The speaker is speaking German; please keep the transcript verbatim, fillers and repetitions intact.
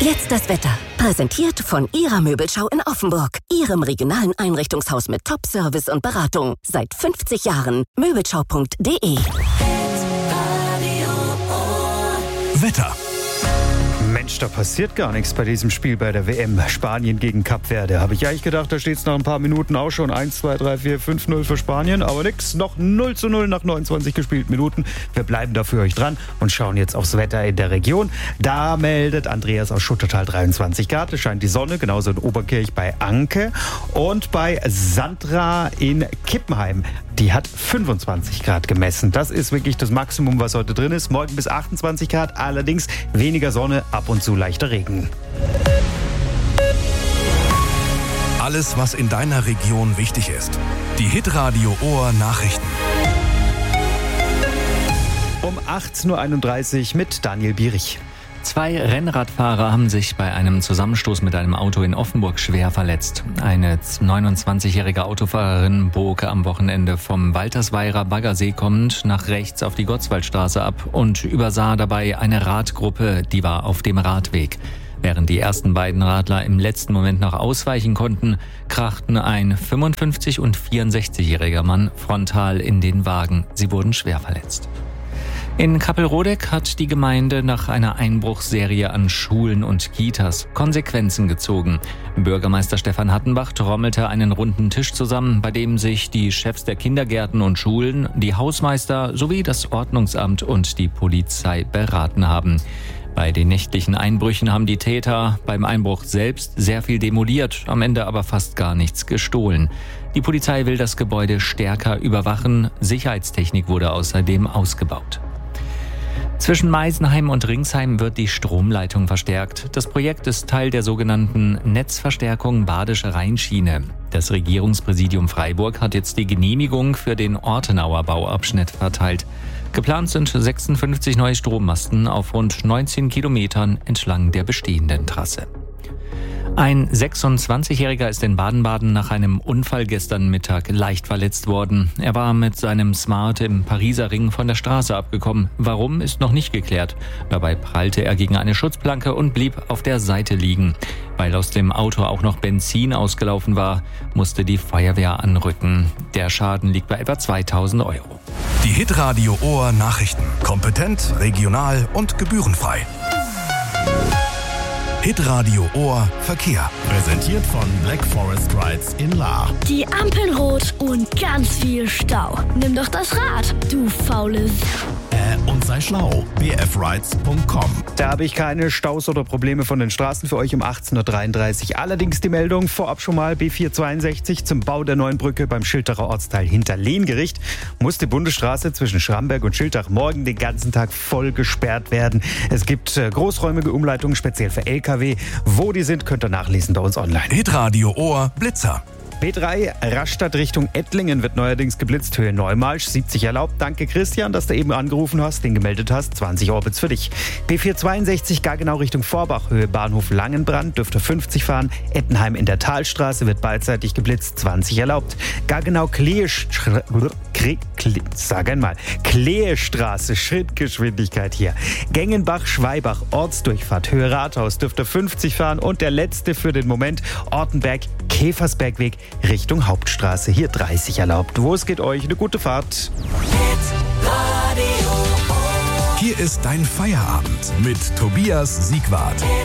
Jetzt das Wetter. Präsentiert von Ihrer Möbelschau in Offenburg. Ihrem regionalen Einrichtungshaus mit Top-Service und Beratung. Seit fünfzig Jahren. Möbelschau punkt de. Wetter. Mensch, da passiert gar nichts bei diesem Spiel bei der W M. Spanien gegen Kap Verde. Habe ich eigentlich gedacht, da steht es nach ein paar Minuten auch schon eins, zwei, drei, vier, fünf null für Spanien. Aber nix, noch null zu null nach neunundzwanzig gespielten Minuten. Wir bleiben da für euch dran und schauen jetzt aufs Wetter in der Region. Da meldet Andreas aus Schuttertal dreiundzwanzig Grad. Es scheint die Sonne, genauso in Oberkirch bei Anke. Und bei Sandra in Kippenheim. Die hat fünfundzwanzig Grad gemessen. Das ist wirklich das Maximum, was heute drin ist. Morgen bis achtundzwanzig Grad, allerdings weniger Sonne, ab und zu leichter Regen. Alles, was in deiner Region wichtig ist. Die Hitradio Ohr Nachrichten. Um achtzehn Uhr einunddreißig mit Daniel Bierich. Zwei Rennradfahrer haben sich bei einem Zusammenstoß mit einem Auto in Offenburg schwer verletzt. Eine neunundzwanzigjährige Autofahrerin bog am Wochenende vom Waltersweirer Baggersee kommend nach rechts auf die Gottswaldstraße ab und übersah dabei eine Radgruppe, die war auf dem Radweg. Während die ersten beiden Radler im letzten Moment noch ausweichen konnten, krachten ein fünfundfünfzig- und vierundsechzigjähriger Mann frontal in den Wagen. Sie wurden schwer verletzt. In Kappelrodeck hat die Gemeinde nach einer Einbruchsserie an Schulen und Kitas Konsequenzen gezogen. Bürgermeister Stefan Hattenbach trommelte einen runden Tisch zusammen, bei dem sich die Chefs der Kindergärten und Schulen, die Hausmeister sowie das Ordnungsamt und die Polizei beraten haben. Bei den nächtlichen Einbrüchen haben die Täter beim Einbruch selbst sehr viel demoliert, am Ende aber fast gar nichts gestohlen. Die Polizei will das Gebäude stärker überwachen. Sicherheitstechnik wurde außerdem ausgebaut. Zwischen Meisenheim und Ringsheim wird die Stromleitung verstärkt. Das Projekt ist Teil der sogenannten Netzverstärkung Badische Rheinschiene. Das Regierungspräsidium Freiburg hat jetzt die Genehmigung für den Ortenauer Bauabschnitt verteilt. Geplant sind sechsundfünfzig neue Strommasten auf rund neunzehn Kilometern entlang der bestehenden Trasse. Ein sechsundzwanzigjähriger ist in Baden-Baden nach einem Unfall gestern Mittag leicht verletzt worden. Er war mit seinem Smart im Pariser Ring von der Straße abgekommen. Warum, ist noch nicht geklärt. Dabei prallte er gegen eine Schutzplanke und blieb auf der Seite liegen. Weil aus dem Auto auch noch Benzin ausgelaufen war, musste die Feuerwehr anrücken. Der Schaden liegt bei etwa zweitausend Euro. Die Hitradio Ohr Nachrichten. Kompetent, regional und gebührenfrei. Hitradio Ohr Verkehr. Präsentiert von Black Forest Rides in Lahr. Die Ampeln rot und ganz viel Stau. Nimm doch das Rad, du faule S- Äh, und sei schlau. b f rides punkt com. Da habe ich keine Staus oder Probleme von den Straßen für euch um achtzehn Uhr dreiunddreißig. Allerdings die Meldung vorab schon mal B vierhundertzweiundsechzig zum Bau der neuen Brücke beim Schildacher Ortsteil Hinterlehngericht. Muss die Bundesstraße zwischen Schramberg und Schildach morgen den ganzen Tag voll gesperrt werden. Es gibt äh, großräumige Umleitungen speziell für L K W. Wo die sind, könnt ihr nachlesen bei uns online. Hitradio Ohr Blitzer. B drei, Rastatt Richtung Ettlingen wird neuerdings geblitzt, Höhe Neumarsch, siebzig erlaubt. Danke Christian, dass du eben angerufen hast, den gemeldet hast, zwanzig Orbits für dich. B vierhundertzweiundsechzig, Gaggenau Richtung Vorbach, Höhe Bahnhof Langenbrand, dürfte fünfzig fahren. Ettenheim in der Talstraße wird beidseitig geblitzt, zwanzig erlaubt. Gaggenau Kleesch... Kle, Kle, sag einmal, Kleestraße, Schrittgeschwindigkeit hier. Gengenbach, Schweibach, Ortsdurchfahrt, Höhe Rathaus, dürfte fünfzig fahren. Und der letzte für den Moment, Ortenberg, Käfersbergweg, Richtung Hauptstraße, hier dreißig erlaubt. Wo es geht euch, eine gute Fahrt. Hier ist dein Feierabend mit Tobias Siegwart.